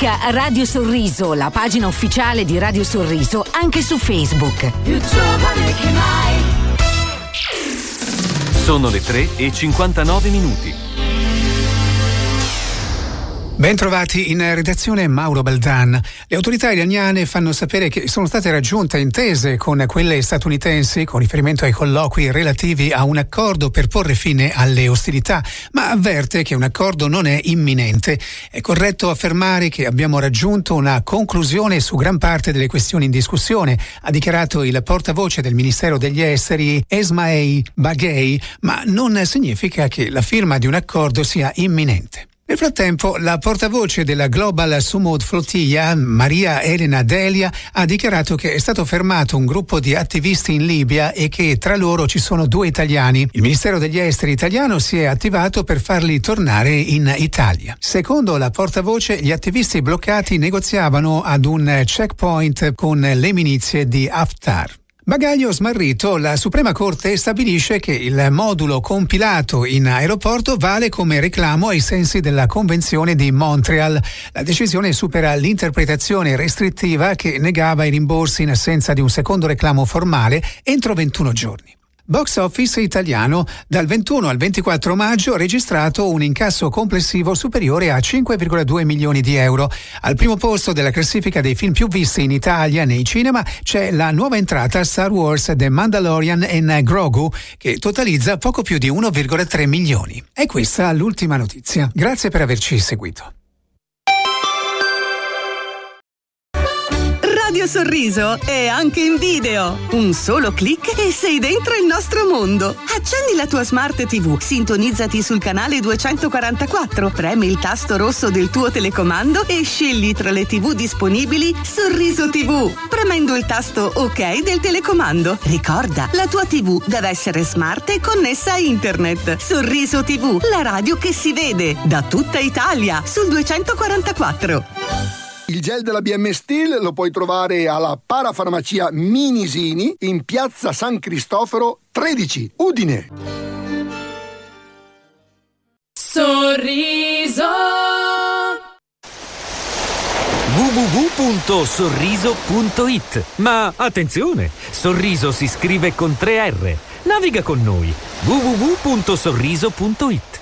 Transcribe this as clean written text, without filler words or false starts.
Cerca Radio Sorriso, la pagina ufficiale di Radio Sorriso, anche su Facebook. Più giovane che mai. Sono le 3:59. Ben trovati in redazione, Mauro Baldan. Le autorità iraniane fanno sapere che sono state raggiunte intese con quelle statunitensi con riferimento ai colloqui relativi a un accordo per porre fine alle ostilità, ma avverte che un accordo non è imminente. È corretto affermare che abbiamo raggiunto una conclusione su gran parte delle questioni in discussione, ha dichiarato il portavoce del Ministero degli Esteri Esmail Baghei, ma non significa che la firma di un accordo sia imminente. Nel frattempo, la portavoce della Global Sumud Flotilla, Maria Elena Delia, ha dichiarato che è stato fermato un gruppo di attivisti in Libia e che tra loro ci sono 2 italiani. Il Ministero degli Esteri italiano si è attivato per farli tornare in Italia. Secondo la portavoce, gli attivisti bloccati negoziavano ad un checkpoint con le milizie di Haftar. Bagaglio smarrito, la Suprema Corte stabilisce che il modulo compilato in aeroporto vale come reclamo ai sensi della Convenzione di Montreal. La decisione supera l'interpretazione restrittiva che negava i rimborsi in assenza di un secondo reclamo formale entro 21 giorni. Box Office italiano, dal 21 al 24 maggio ha registrato un incasso complessivo superiore a 5,2 milioni di euro. Al primo posto della classifica dei film più visti in Italia nei cinema c'è la nuova entrata Star Wars The Mandalorian and Grogu, che totalizza poco più di 1,3 milioni. E questa l'ultima notizia. Grazie per averci seguito. Radio Sorriso è anche in video. Un solo click e sei dentro il nostro mondo. Accendi la tua Smart TV, sintonizzati sul canale 244, premi il tasto rosso del tuo telecomando e scegli tra le TV disponibili Sorriso TV, premendo il tasto OK del telecomando. Ricorda, la tua TV deve essere smart e connessa a internet. Sorriso TV, la radio che si vede da tutta Italia sul 244. Il gel della BM Steel lo puoi trovare alla Parafarmacia Minisini in piazza San Cristoforo 13, Udine. Sorriso. www.sorriso.it. Ma attenzione, Sorriso si scrive con 3 R. Naviga con noi. www.sorriso.it.